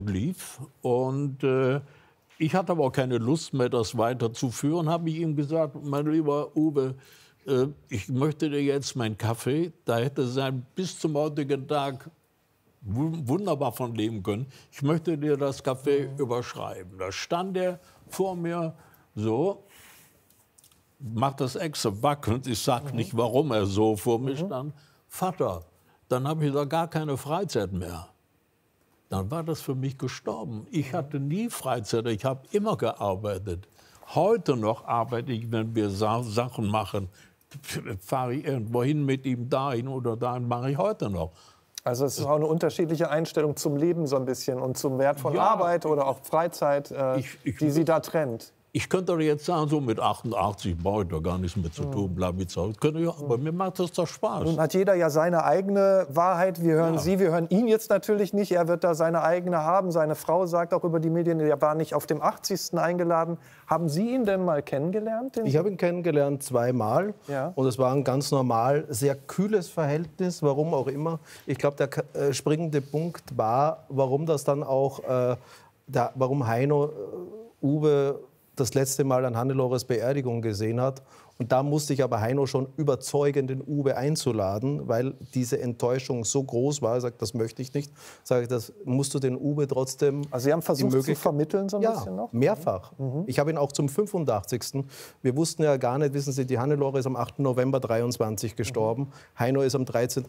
lief. Und ich hatte aber auch keine Lust mehr, das weiterzuführen. Habe ich ihm gesagt, mein lieber Uwe, ich möchte dir jetzt meinen Kaffee, da hätte sein bis zum heutigen Tag wunderbar von leben können. Ich möchte dir das Kaffee überschreiben. Da stand er vor mir so, macht das extra wackelnd. Ich sage nicht, warum er so vor mir stand. Vater, dann habe ich da gar keine Freizeit mehr. Dann war das für mich gestorben. Ich hatte nie Freizeit, ich habe immer gearbeitet. Heute noch arbeite ich, wenn wir Sachen machen, fahre ich irgendwo hin mit ihm dahin oder dahin, mache ich heute noch. Also es ist auch eine unterschiedliche Einstellung zum Leben so ein bisschen und zum Wert von Arbeit oder auch Freizeit, die Sie da trennt. Ich könnte jetzt sagen, so mit 88 brauche ich da gar nichts mehr zu tun, bleibe ich zu Hause. Aber mir macht das doch Spaß. Nun hat jeder ja seine eigene Wahrheit. Wir hören Sie, wir hören ihn jetzt natürlich nicht. Er wird da seine eigene haben. Seine Frau sagt auch über die Medien, er war nicht auf dem 80. eingeladen. Haben Sie ihn denn mal kennengelernt? Ich habe ihn kennengelernt zweimal. Ja. Und es war ein ganz normal, sehr kühles Verhältnis, warum auch immer. Ich glaube, der springende Punkt war, warum das dann auch, warum Heino Uwe das letzte Mal an Hannelores Beerdigung gesehen hat. Und da musste ich aber Heino schon überzeugen, den Uwe einzuladen, weil diese Enttäuschung so groß war. Er sagt, das möchte ich nicht. Sage ich, das musst du den Uwe trotzdem... Also Sie haben versucht zu vermitteln so ein bisschen noch? Ja, mehrfach. Ich habe ihn auch zum 85. Wir wussten ja gar nicht, wissen Sie, die Hannelore ist am 8. November 23 gestorben. Heino ist am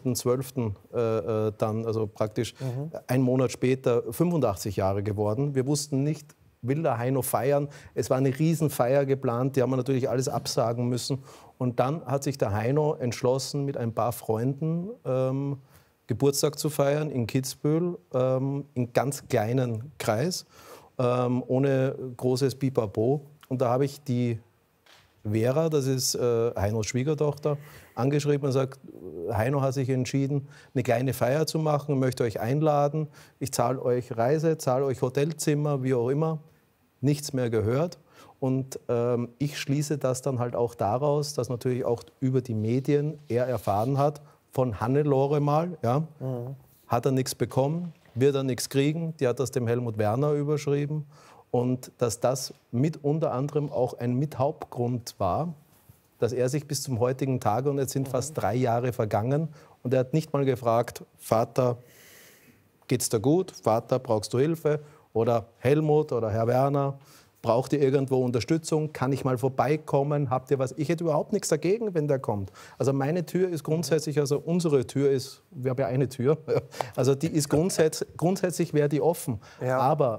13.12. Dann, also praktisch einen Monat später, 85 Jahre geworden. Wir wussten nicht, will der Heino feiern. Es war eine Riesenfeier geplant, die haben wir natürlich alles absagen müssen. Und dann hat sich der Heino entschlossen, mit ein paar Freunden Geburtstag zu feiern in Kitzbühel, in ganz kleinen Kreis, ohne großes Pipapo. Und da habe ich die Vera, das ist Heinos Schwiegertochter, angeschrieben und sagt, Heino hat sich entschieden, eine kleine Feier zu machen, möchte euch einladen. Ich zahle euch Reise, zahle euch Hotelzimmer, wie auch immer. Nichts mehr gehört. Und ich schließe das dann halt auch daraus, dass natürlich auch über die Medien er erfahren hat, von Hannelore mal, ja, hat er nichts bekommen, wird er nichts kriegen, die hat das dem Helmut Werner überschrieben. Und dass das mit unter anderem auch ein Mithauptgrund war, dass er sich bis zum heutigen Tage, und jetzt sind fast 3 Jahre vergangen, und er hat nicht mal gefragt, Vater, geht's dir gut? Vater, brauchst du Hilfe? Oder Helmut oder Herr Werner, braucht ihr irgendwo Unterstützung? Kann ich mal vorbeikommen? Habt ihr was? Ich hätte überhaupt nichts dagegen, wenn der kommt. Also meine Tür ist grundsätzlich, also unsere Tür ist, wir haben ja eine Tür, also die ist grundsätzlich wäre die offen. Ja. Aber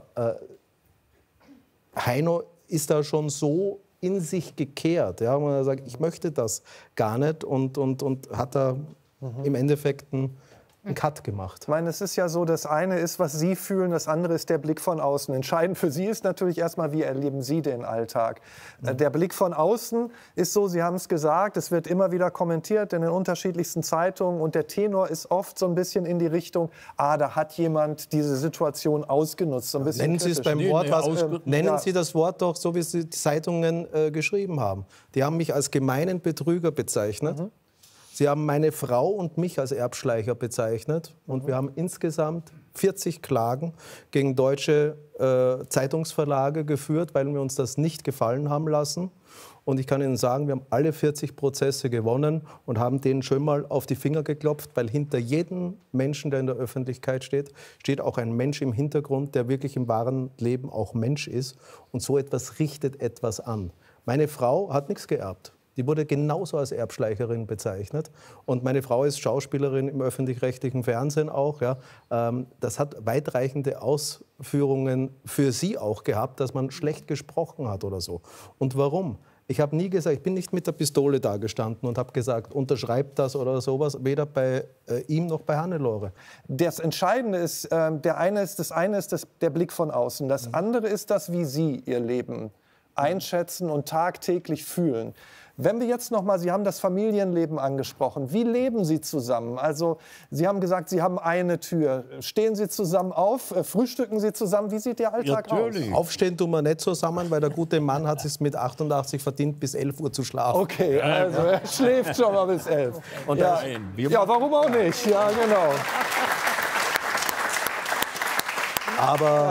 Heino ist da schon so in sich gekehrt, ja, wo er sagt, ich möchte das gar nicht, und hat da im Endeffekt einen Cut gemacht. Ich meine, es ist ja so, das eine ist, was Sie fühlen, das andere ist der Blick von außen. Entscheidend für Sie ist natürlich erstmal, wie erleben Sie den Alltag. Der Blick von außen ist so, Sie haben es gesagt, es wird immer wieder kommentiert in den unterschiedlichsten Zeitungen, und der Tenor ist oft so ein bisschen in die Richtung, da hat jemand diese Situation ausgenutzt. So ein bisschen nennen Sie es beim Wort, nennen Sie das Wort doch so, wie Sie die Zeitungen geschrieben haben. Die haben mich als gemeinen Betrüger bezeichnet. Sie haben meine Frau und mich als Erbschleicher bezeichnet. Und wir haben insgesamt 40 Klagen gegen deutsche Zeitungsverlage geführt, weil wir uns das nicht gefallen haben lassen. Und ich kann Ihnen sagen, wir haben alle 40 Prozesse gewonnen und haben denen schön mal auf die Finger geklopft, weil hinter jedem Menschen, der in der Öffentlichkeit steht, steht auch ein Mensch im Hintergrund, der wirklich im wahren Leben auch Mensch ist. Und so etwas richtet etwas an. Meine Frau hat nichts geerbt. Die wurde genauso als Erbschleicherin bezeichnet. Und meine Frau ist Schauspielerin im öffentlich-rechtlichen Fernsehen auch. Ja. Das hat weitreichende Ausführungen für sie auch gehabt, dass man schlecht gesprochen hat oder so. Und warum? Ich habe nie gesagt, ich bin nicht mit der Pistole da gestanden und habe gesagt, unterschreibt das oder sowas, weder bei ihm noch bei Hannelore. Das Entscheidende ist, das eine ist der Blick von außen. Das andere ist das, wie Sie Ihr Leben einschätzen und tagtäglich fühlen. Wenn wir jetzt noch mal, Sie haben das Familienleben angesprochen. Wie leben Sie zusammen? Also Sie haben gesagt, Sie haben eine Tür. Stehen Sie zusammen auf? Frühstücken Sie zusammen? Wie sieht der Alltag aus? Aufstehen tun wir nicht zusammen, weil der gute Mann hat es mit 88 verdient, bis 11 Uhr zu schlafen. Okay, also er schläft schon mal bis 11. Und ja, warum auch nicht? Ja, genau. Aber